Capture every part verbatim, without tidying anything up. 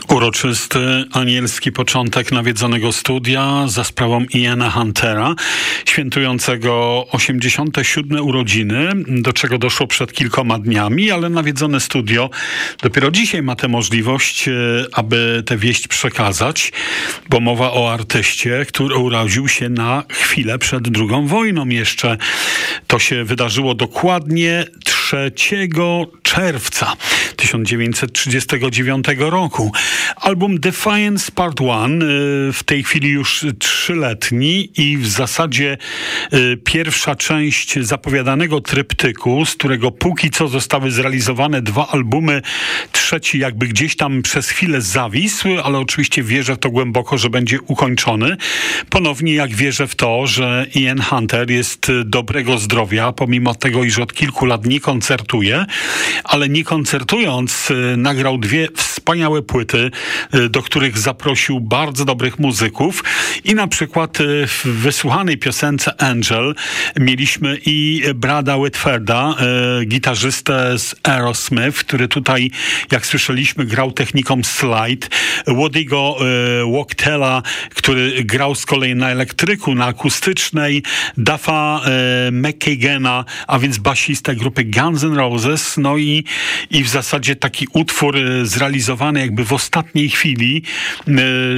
Uroczysty, anielski początek nawiedzonego studia za sprawą Iana Huntera, świętującego osiemdziesiąte siódme urodziny, do czego doszło przed kilkoma dniami, ale nawiedzone studio dopiero dzisiaj ma tę możliwość, aby tę wieść przekazać, bo mowa o artyście, który urodził się na chwilę przed drugą wojną jeszcze. To się wydarzyło dokładnie trzeciego czerwca tysiąc dziewięćset trzydziestego dziewiątego roku. Album Defiance Part One, w tej chwili już trzyletni i w zasadzie pierwsza część zapowiadanego tryptyku, z którego póki co zostały zrealizowane dwa albumy, trzeci jakby gdzieś tam przez chwilę zawisł, ale oczywiście wierzę w to głęboko, że będzie ukończony. Ponownie jak wierzę w to, że Ian Hunter jest dobrego zdrowia, pomimo tego, iż od kilku lat nie koncertuje, ale nie koncertując nagrał dwie wspaniałe płyty, do których zaprosił bardzo dobrych muzyków i na przykład w wysłuchanej piosence Angel mieliśmy i Brada Whitfielda, e, gitarzystę z Aerosmith, który tutaj, jak słyszeliśmy, grał techniką slide, Woody'ego e, Wachtel'a, który grał z kolei na elektryku, na akustycznej, Duffa e, McKagena, a więc basistę grupy Guns N' Roses, no i, i w zasadzie taki utwór e, zrealizowany jakby w ostatniej chwili, e,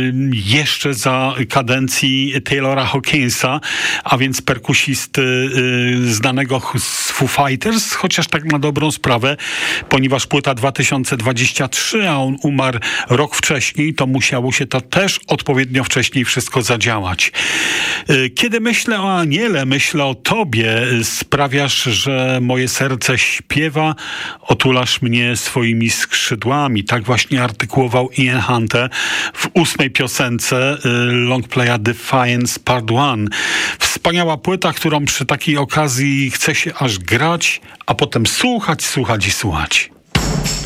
jeszcze za kadencji Taylora Hawkinsa, a więc perkusisty y, znanego z Foo Fighters, chociaż tak na dobrą sprawę, ponieważ płyta dwa tysiące dwudziesty trzeci, a on umarł rok wcześniej, to musiało się to też odpowiednio wcześniej wszystko zadziałać. Y, kiedy myślę o Aniele, myślę o tobie, sprawiasz, że moje serce śpiewa, otulasz mnie swoimi skrzydłami. Tak właśnie artykułował Ian Hunter w ósmej piosence y, longplaya Defiance Part One. Wspaniała płyta, którą przy takiej okazji chce się aż grać, a potem słuchać, słuchać i słuchać.